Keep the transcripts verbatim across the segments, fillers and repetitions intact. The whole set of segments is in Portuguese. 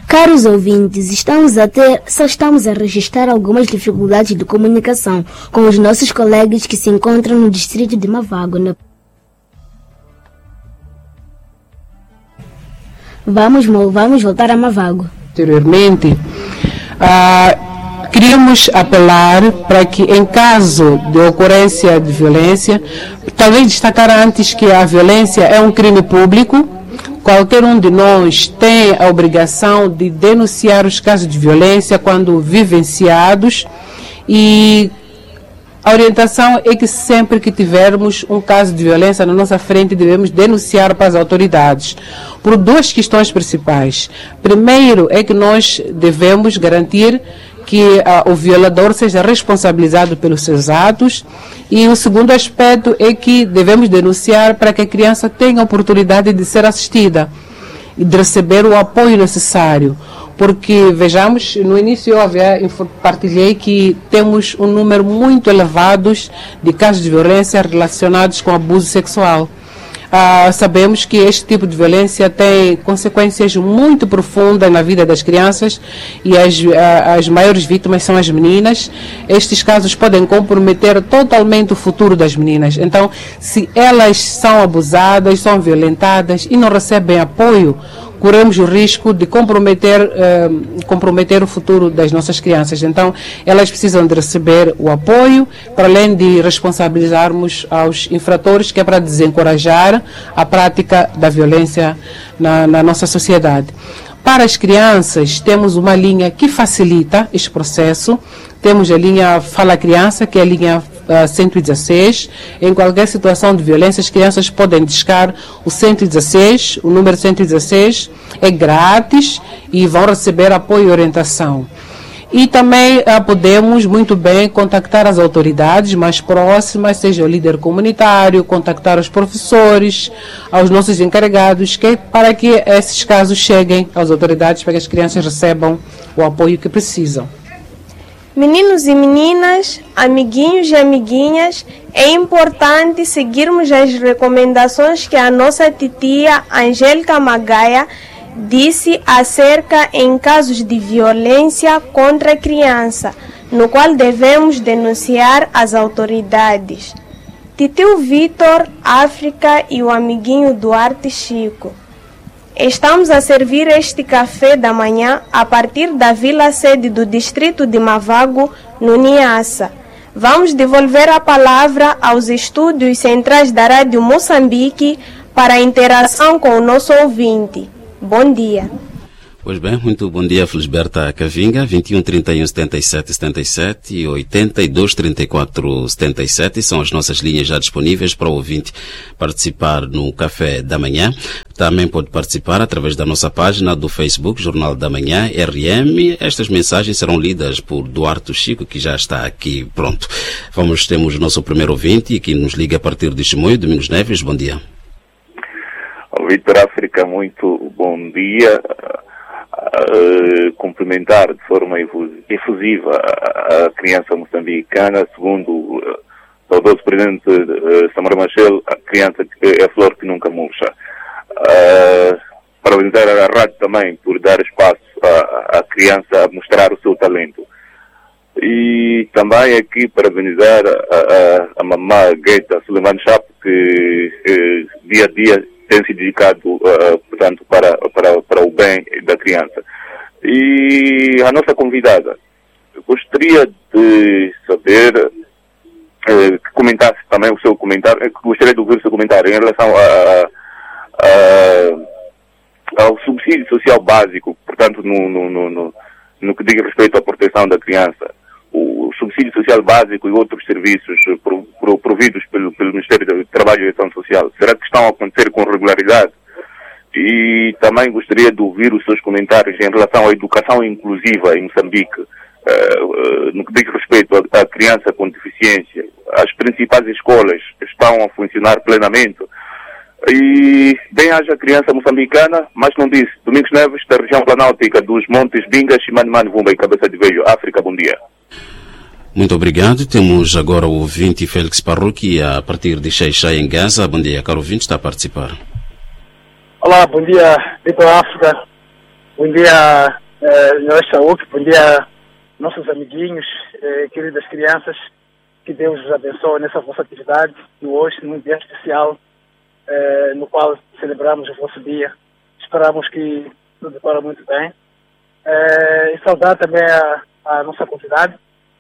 Caros ouvintes, estamos a ter, só estamos a registrar algumas dificuldades de comunicação com os nossos colegas que se encontram no distrito de Mavago. Na... Vamos, vamos voltar a Mavago. Anteriormente, ah, queríamos apelar para que, em caso de ocorrência de violência, talvez destacar antes que a violência é um crime público. Qualquer um de nós tem a obrigação de denunciar os casos de violência quando vivenciados, e a orientação é que sempre que tivermos um caso de violência na nossa frente, devemos denunciar para as autoridades por duas questões principais. Primeiro é que nós devemos garantir que uh, o violador seja responsabilizado pelos seus atos, e o segundo aspecto é que devemos denunciar para que a criança tenha a oportunidade de ser assistida e de receber o apoio necessário, porque, vejamos, no início eu havia, partilhei que temos um número muito elevado de casos de violência relacionados com abuso sexual. Ah, sabemos que este tipo de violência tem consequências muito profundas na vida das crianças, e as, as maiores vítimas são as meninas. Estes casos podem comprometer totalmente o futuro das meninas. Então, se elas são abusadas, são violentadas e não recebem apoio, corremos o risco de comprometer, eh, comprometer o futuro das nossas crianças. Então, elas precisam de receber o apoio, para além de responsabilizarmos aos infratores, que é para desencorajar a prática da violência na, na nossa sociedade. Para as crianças, temos uma linha que facilita este processo. Temos a linha Fala Criança, que é a linha uh, cento e dezesseis. Em qualquer situação de violência, as crianças podem discar o cento e dezesseis, o número cento e dezesseis é grátis e vão receber apoio e orientação. E também uh, podemos muito bem contactar as autoridades mais próximas, seja o líder comunitário, contactar os professores, aos nossos encarregados, que, para que esses casos cheguem às autoridades, para que as crianças recebam o apoio que precisam. Meninos e meninas, amiguinhos e amiguinhas, é importante seguirmos as recomendações que a nossa titia Angélica Magaia disse acerca em casos de violência contra a criança, no qual devemos denunciar as autoridades. Titio Vitor, África e o amiguinho Duarte Chico. Estamos a servir este café da manhã a partir da vila sede do distrito de Mavago, no Niassa. Vamos devolver a palavra aos estúdios centrais da Rádio Moçambique para a interação com o nosso ouvinte. Bom dia. Pois bem, muito bom dia, Felisberta Cavinga, vinte e um, trinta e um, setenta e sete, setenta e sete e oitenta e dois, trinta e quatro, setenta e sete são as nossas linhas já disponíveis para o ouvinte participar no Café da Manhã. Também pode participar através da nossa página do Facebook, Jornal da Manhã, R M. Estas mensagens serão lidas por Duarte Chico, que já está aqui pronto. Vamos, temos o nosso primeiro ouvinte, que nos liga a partir de Chimoio, Domingos Neves. Bom dia. Vitor África, muito bom dia. Uh, cumprimentar de forma efusiva a, a criança moçambicana, segundo o uh, saudoso presidente uh, Samora Machel, a criança que é a flor que nunca murcha. Uh, parabenizar a rádio também por dar espaço à criança a mostrar o seu talento. E também aqui parabenizar a, a, a mamã Gueta Suleiman Chapo, que uh, dia a dia tem se dedicado, uh, portanto, para, para, para o bem da criança. E a nossa convidada, gostaria de saber, uh, que comentasse também o seu comentário, gostaria de ouvir o seu comentário em relação a, a, ao subsídio social básico, portanto, no, no, no, no, no que diz respeito à proteção da criança. O subsídio social básico e outros serviços providos pelo, pelo Ministério do Trabalho e Ação Social, será que estão a acontecer com regularidade? E também gostaria de ouvir os seus comentários em relação à educação inclusiva em Moçambique, uh, uh, no que diz respeito à, à criança com deficiência. As principais escolas estão a funcionar plenamente. E bem haja criança moçambicana, mas não disse. Domingos Neves, da região planáltica dos Montes Bingas, Chimanimani, Vumba e Cabeça de Velho, África, bom dia. Muito obrigado. Temos agora o ouvinte Félix Parruqui, a partir de Xai-Xai, em Gaza. Bom dia, caro ouvinte, está a participar. Olá, bom dia, Vitor África. Bom dia, senhor Saúde, bom dia, nossos amiguinhos, eh, queridas crianças, que Deus os abençoe nessa vossa atividade e hoje, num dia especial, eh, no qual celebramos o vosso dia. Esperamos que tudo corra muito bem. Eh, e saudar também a, a nossa convidada.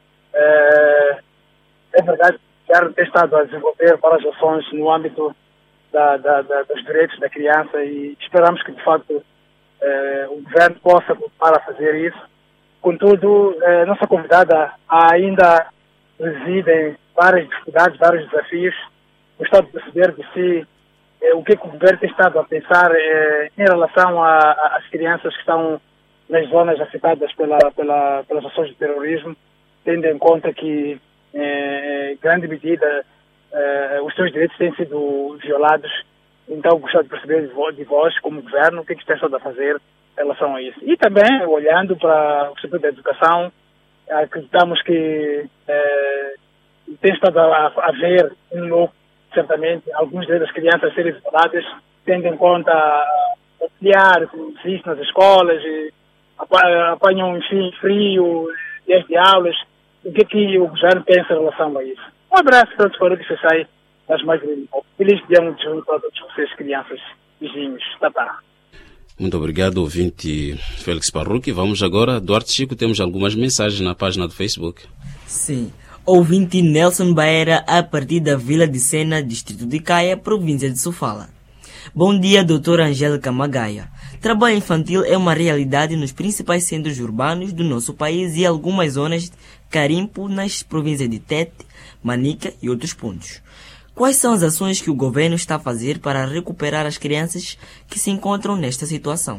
Eh, é verdade que a tem estado a desenvolver várias ações no âmbito da, da, da, dos direitos da criança e esperamos que, de facto, eh, o governo possa continuar a fazer isso. Contudo, eh, a nossa convidada ainda reside em várias dificuldades, vários desafios. Gostava de perceber de si eh, o que, é que o governo tem estado a pensar eh, em relação às crianças que estão nas zonas afetadas pela, pela, pelas ações de terrorismo, tendo em conta que, eh, em grande medida, eh, os seus direitos têm sido violados. Então, gostava de perceber de vós, como governo, o que, é que tem estado a fazer em relação a isso. E também, olhando para o setor da educação, acreditamos que eh, tem estado a, a ver um novo, certamente, alguns das crianças serem violadas, tendo em conta auxiliar que existe nas escolas, e apanham, enfim, frio, dias de aulas. O que é que o governo pensa em relação a isso? Um abraço para todos para o que sai das mais grandes. Feliz dia muito junto a todos vocês, crianças, vizinhos. Tá, tá. Muito obrigado, ouvinte Félix Parruque. Vamos agora, Duarte Chico, temos algumas mensagens na página do Facebook. Sim. Ouvinte Nelson Baera, a partir da Vila de Sena, distrito de Caia, província de Sofala. Bom dia, doutora Angélica Magaia. Trabalho infantil é uma realidade nos principais centros urbanos do nosso país e algumas zonas de carimpo nas províncias de Tete, Manica e outros pontos. Quais são as ações que o governo está a fazer para recuperar as crianças que se encontram nesta situação?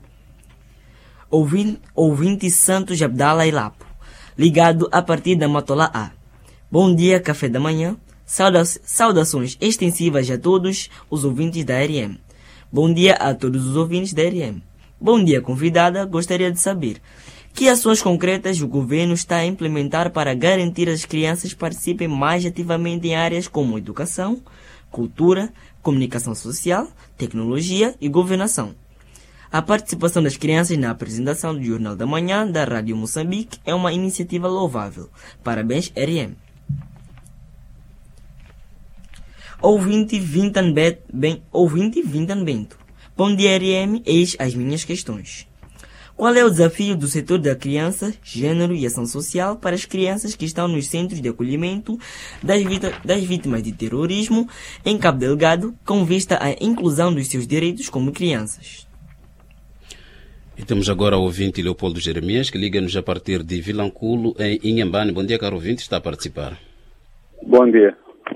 Ouvinte, ouvinte Santos Abdala Ilapo, ligado a partir da Matola A. Bom dia, café da manhã. Sauda saudações extensivas a todos os ouvintes da R M. Bom dia a todos os ouvintes da R M. Bom dia, convidada. Gostaria de saber que ações concretas o governo está a implementar para garantir que as crianças participem mais ativamente em áreas como educação, cultura, comunicação social, tecnologia e governação. A participação das crianças na apresentação do Jornal da Manhã da Rádio Moçambique é uma iniciativa louvável. Parabéns, R M. Ouvinte Vintan Bet, bem, ouvinte Vintan Bento. Bom dia, R M. Eis as minhas questões. Qual é o desafio do setor da criança, gênero e ação social para as crianças que estão nos centros de acolhimento das, das vítimas de terrorismo em Cabo Delgado, com vista à inclusão dos seus direitos como crianças? E temos agora o ouvinte Leopoldo Jeremias, que liga-nos a partir de Vilanculo, em Inhambane. Bom dia, caro ouvinte, está a participar. Bom dia.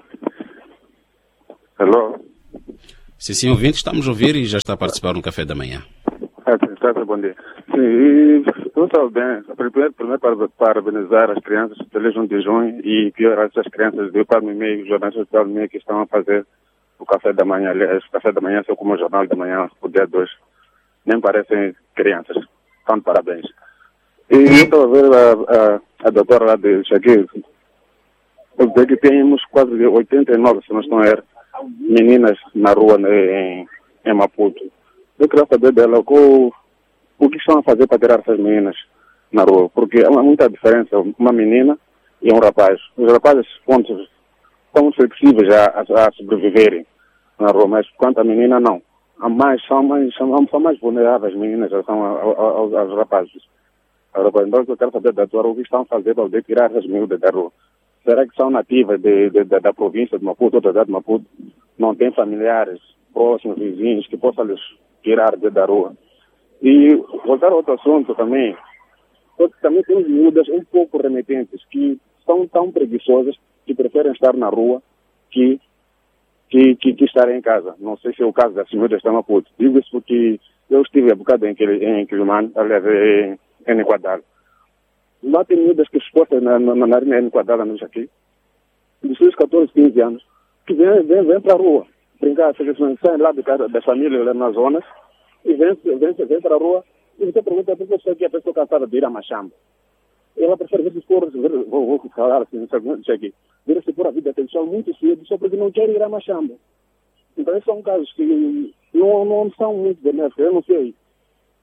Alô? Sim, sim, ouvinte, estamos a ouvir e já está a participar no café da manhã. Ah, está, bom dia. Sim, eu estou bem. Primeiro, primeiro para parabenizar as crianças feliz um de junho e pior essas crianças do Palme e Meio, jornalistas do Palme e Meio que estão a fazer o café da manhã. Aliás, o café da manhã são como o jornal da manhã, o dia dois. Nem parecem crianças. Então, parabéns. E eu estou a ver a, a, a doutora lá de Xaguir. Eu sei que temos quase oitenta e nove, se não estou a errar, meninas na rua em, em Maputo. Eu queria saber dela o, o que estão a fazer para tirar essas meninas na rua, porque há muita diferença, uma menina e um rapaz. Os rapazes pontos, são flexíveis a, a, a sobreviverem na rua, mas quanto a menina não. Há mais, são, mais, são, são mais vulneráveis as meninas são aos, aos rapazes. Então eu quero saber da tua o que estão a fazer para poder tirar essas miúdas da rua. Será que são nativas de, de, de, da província de Maputo, outra cidade de Maputo, não têm familiares próximos, vizinhos, que possam lhes tirar da rua? E voltar a outro assunto também, porque também temos miúdas um pouco remetentes, que são tão preguiçosas que preferem estar na rua que, que, que, que estar em casa. Não sei se é o caso das miúdas de Maputo. Digo isso porque eu estive há bocado em, em Quilimane, aliás, em, em Equador. Lá tem miúdas que expostas na, na, na arena enquadrada aqui, dos seus catorze, quinze anos, que vêm vem, vem para a rua brincar, seja, saem lá de casa, das famílias lá nas zonas, e vêm vem, vem para a rua, e você pergunta por que a pessoa cansada de ir a Machamba. Ela prefere ver se for, vou, vou falar assim, aqui, ver se for a vida sexual muito cedo, só porque não quer ir a Machamba. Então, esses são casos que não, não são muito benéficos, eu não sei.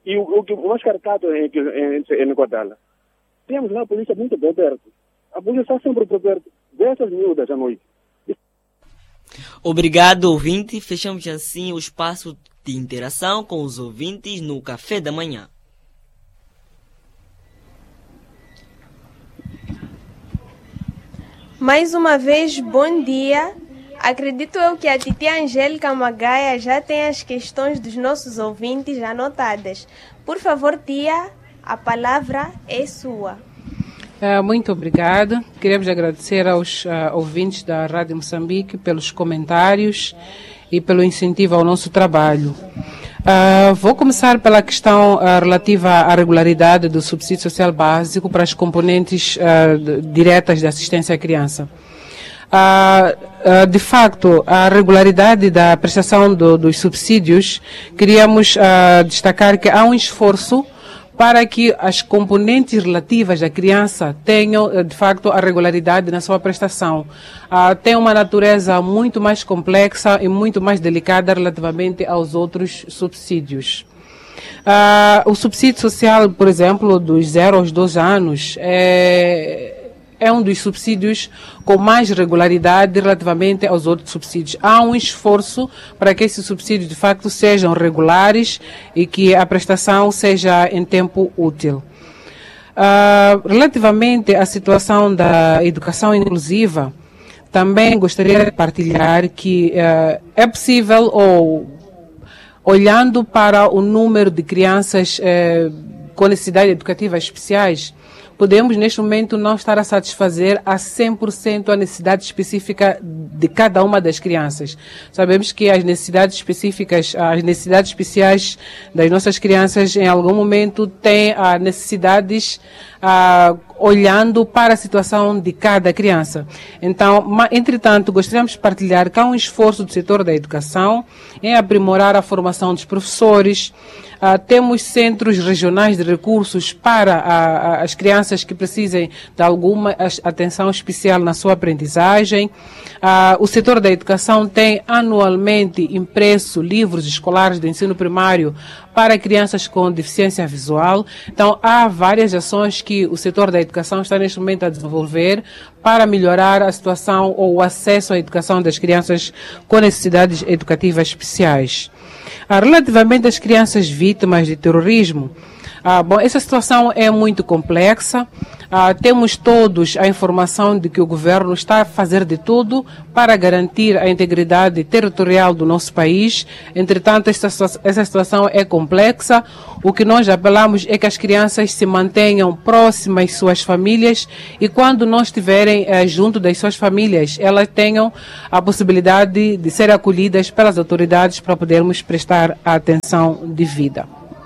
E o, o, o mais caricato é que em Nikodala, temos lá a polícia muito bem perto. A polícia está sempre por perto dessas miúdas à noite. Obrigado, ouvinte. Fechamos assim o espaço de interação com os ouvintes no Café da Manhã. Mais uma vez, bom dia. Acredito eu que a titia Angélica Magaia já tem as questões dos nossos ouvintes anotadas. Por favor, tia, a palavra é sua. Uh, muito obrigada. Queremos agradecer aos uh, ouvintes da Rádio Moçambique pelos comentários e pelo incentivo ao nosso trabalho. Uh, vou começar pela questão uh, relativa à regularidade do subsídio social básico para as componentes uh, de, diretas de assistência à criança. Uh, uh, de facto, a regularidade da prestação do, dos subsídios, queríamos uh, destacar que há um esforço para que as componentes relativas da criança tenham, de facto, a regularidade na sua prestação. Uh, tem uma natureza muito mais complexa e muito mais delicada relativamente aos outros subsídios. Uh, o subsídio social, por exemplo, dos zero aos doze anos, é... é um dos subsídios com mais regularidade relativamente aos outros subsídios. Há um esforço para que esses subsídios, de facto, sejam regulares e que a prestação seja em tempo útil. Uh, relativamente à situação da educação inclusiva, também gostaria de partilhar que uh, é possível, ou olhando para o número de crianças uh, com necessidades educativas especiais, podemos, neste momento, não estar a satisfazer a cem por cento a necessidade específica de cada uma das crianças. Sabemos que as necessidades específicas, as necessidades especiais das nossas crianças, em algum momento, têm ah, necessidades ah, olhando para a situação de cada criança. Então, ma, entretanto, gostaríamos de partilhar que há um esforço do setor da educação em aprimorar a formação dos professores. Uh, temos centros regionais de recursos para uh, as crianças que precisem de alguma atenção especial na sua aprendizagem. Uh, o setor da educação tem anualmente impresso livros escolares do ensino primário para crianças com deficiência visual. Então, há várias ações que o setor da educação está neste momento a desenvolver para melhorar a situação ou o acesso à educação das crianças com necessidades educativas especiais. Ah, relativamente às crianças vítimas de terrorismo, ah, bom, essa situação é muito complexa. Ah, temos todos a informação de que o governo está a fazer de tudo para garantir a integridade territorial do nosso país. Entretanto, essa, essa situação é complexa. O que nós apelamos é que as crianças se mantenham próximas às suas famílias e, quando não estiverem eh, junto das suas famílias, elas tenham a possibilidade de serem acolhidas pelas autoridades para podermos prestar a atenção devida.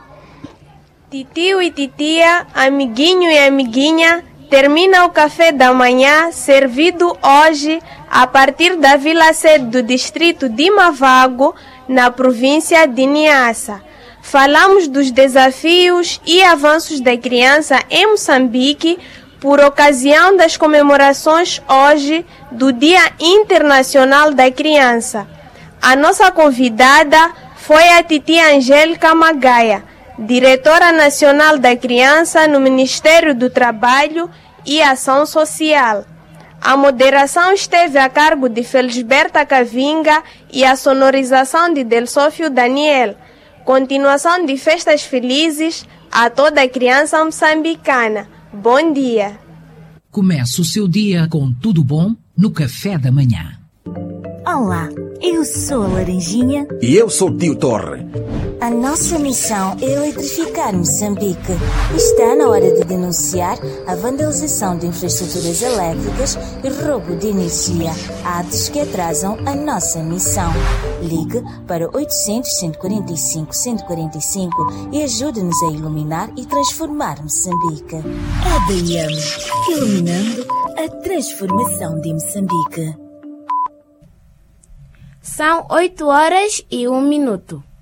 Titio e titia, amiguinho e amiguinha, termina o café da manhã servido hoje a partir da Vila Sede do distrito de Mavago, na província de Niassa. Falamos dos desafios e avanços da criança em Moçambique por ocasião das comemorações hoje do Dia Internacional da Criança. A nossa convidada foi a titia Angélica Magaia, diretora nacional da criança no Ministério do Trabalho e Ação Social. A moderação esteve a cargo de Felisberta Cavinga e a sonorização de Delsófio Daniel. Continuação de festas felizes a toda a criança moçambicana. Bom dia. Começa o seu dia com tudo bom no Café da Manhã. Olá, eu sou a Laranjinha. E eu sou o Tio Torre. A nossa missão é eletrificar Moçambique. Está na hora de denunciar a vandalização de infraestruturas elétricas e roubo de energia, atos que atrasam a nossa missão. Ligue para oitocentos, cento e quarenta e cinco, cento e quarenta e cinco e ajude-nos a iluminar e transformar Moçambique. A D M, iluminando a transformação de Moçambique. São oito horas e um minuto.